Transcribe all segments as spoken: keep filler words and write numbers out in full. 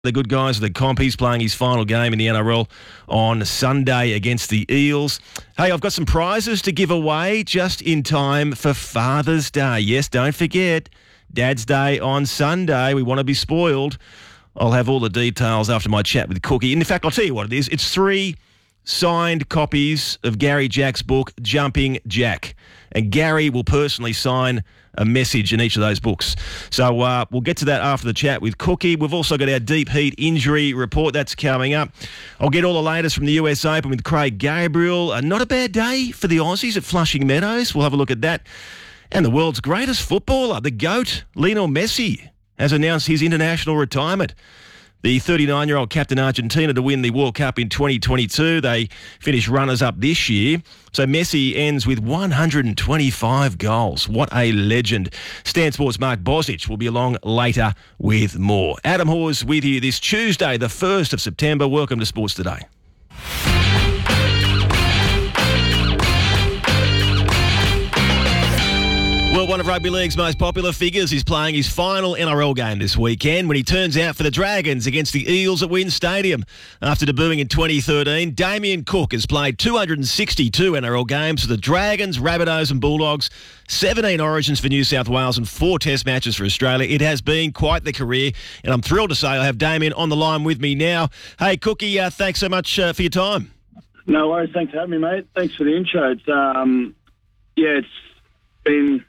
The good guys of the comp. He's playing his final game in the N R L on Sunday against the Eels. Hey, I've got some prizes to give away just in time for Father's Day. Yes, don't forget, Dad's Day on Sunday. We want to be spoiled. I'll have all the details after my chat with Cookie. In fact, I'll tell you what it is. It's three signed copies of Gary Jack's book, Jumping Jack. And Gary will personally sign a message in each of those books. So uh, we'll get to that after the chat with Cookie. We've also got our deep heat injury report. That's coming up. I'll get all the latest from the U S Open with Craig Gabriel. Uh, not a bad day for the Aussies at Flushing Meadows. We'll have a look at that. And the world's greatest footballer, the GOAT, Lionel Messi, has announced his international retirement. The thirty-nine-year-old captain Argentina to win the World Cup in twenty twenty-two. They finished runners-up this year. So Messi ends with one hundred twenty-five goals. What a legend. Stan Sports' Mark Bosich will be along later with more. Adam Hawes with you this Tuesday, the first of September. Welcome to Sports Today. Well, one of rugby league's most popular figures is playing his final N R L game this weekend when he turns out for the Dragons against the Eels at WIN Stadium. After debuting in twenty thirteen, Damien Cook has played two hundred sixty-two N R L games for the Dragons, Rabbitohs and Bulldogs, seventeen Origins for New South Wales and four Test matches for Australia. It has been quite the career, and I'm thrilled to say I have Damien on the line with me now. Hey, Cookie, uh, thanks so much uh, for your time. No worries. Thanks for having me, mate. Thanks for the intro. It's, um, yeah, it's been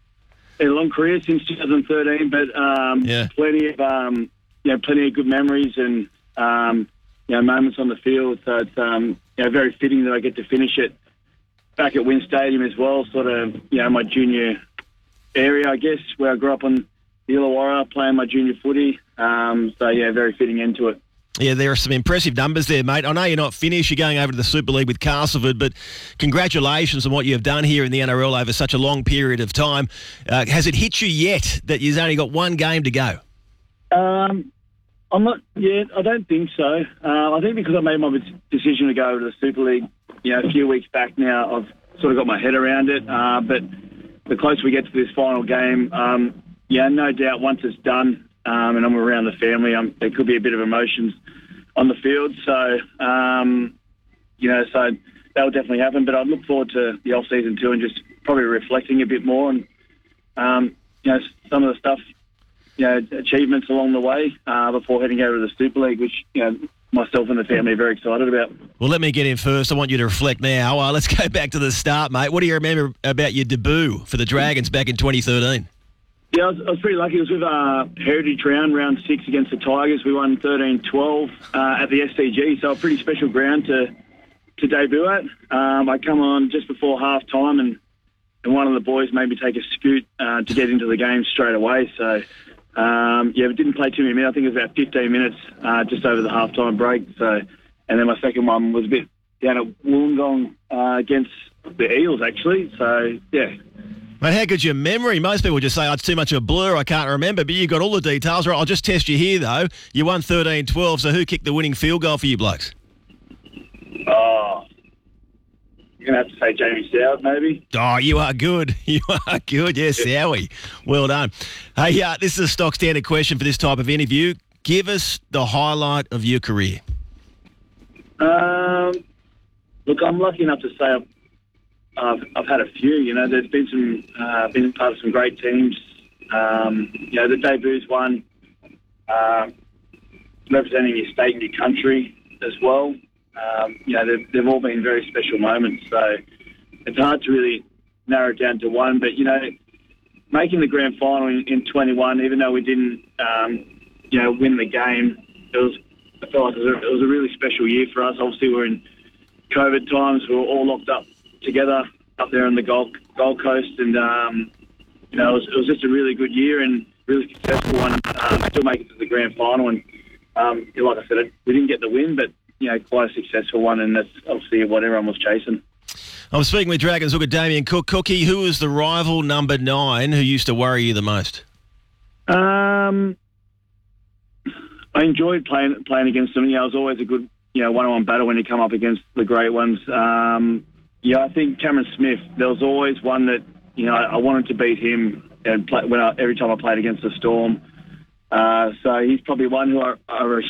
a long career since two thousand thirteen, but um, yeah. plenty of um, you know, plenty of good memories and um, you know, moments on the field. So it's um, you know, very fitting that I get to finish it back at WIN Stadium as well. Sort of, you know, my junior area, I guess, where I grew up on the Illawarra, playing my junior footy. Um, so yeah, very fitting end to it. Yeah, there are some impressive numbers there, mate. I know you're not finished. You're going over to the Super League with Castleford, but congratulations on what you have done here in the N R L over such a long period of time. Uh, has it hit you yet that you've only got one game to go? Um, I'm not yet. I don't think so. Uh, I think because I made my decision to go over to the Super League, you know, a few weeks back now, I've sort of got my head around it. Uh, but the closer we get to this final game, um, yeah, no doubt once it's done, Um, and I'm around the family, um, there could be a bit of emotions on the field. So, um, you know, so that will definitely happen. But I look forward to the off-season too and just probably reflecting a bit more on, um, you know, some of the stuff, you know, achievements along the way uh, before heading over to the Super League, which, you know, myself and the family are very excited about. Well, let me get in first. I want you to reflect now. Uh, let's go back to the start, mate. What do you remember about your debut for the Dragons back in twenty thirteen? Yeah, I was, I was pretty lucky. It was with uh, Heritage Round, round six against the Tigers. We won thirteen twelve uh, at the S C G, so a pretty special ground to to debut at. Um, I come on just before half time, and, and one of the boys made me take a scoot uh, to get into the game straight away. So, um, yeah, we didn't play too many minutes. I think it was about fifteen minutes uh, just over the half time break. So, and then my second one was a bit down at Wollongong uh, against the Eels, actually. So, yeah. Mate, how good's your memory? Most people just say, oh, it's too much of a blur, I can't remember, but you got all the details. Right, I'll just test you here, though. You won thirteen twelve, so who kicked the winning field goal for you blokes? Oh, you're going to have to say Jamie Soward, maybe. Oh, you are good. You are good. Yes, yeah, Sowie. Well done. Hey, uh, this is a stock standard question for this type of interview. Give us the highlight of your career. Um, look, I'm lucky enough to say I've I've, I've had a few. You know, there's been some, uh, been part of some great teams. Um, you know, the debut's one, uh, representing your state and your country as well. Um, you know, they've, they've all been very special moments. So it's hard to really narrow it down to one. But, you know, making the grand final in, in twenty-one, even though we didn't, um, you know, win the game, it was, I felt like it was, a, it was a really special year for us. Obviously, we're in COVID times. We were all locked up together up there on the Gold, Gold Coast, and um, you know, it was, it was just a really good year and really successful one. Um, still make it to the grand final, and um, like I said, we didn't get the win, but you know, quite a successful one, and that's obviously what everyone was chasing. I'm speaking with Dragons hooker Damien Cook. Cookie, who was the rival number nine who used to worry you the most? Um, I enjoyed playing playing against them. You know, it was always a good, you know, one-on-one battle when you come up against the great ones. Um, Yeah, I think Cameron Smith, there was always one that, you know, I, I wanted to beat him and play, when I, every time I played against the Storm. Uh, so he's probably one who I, I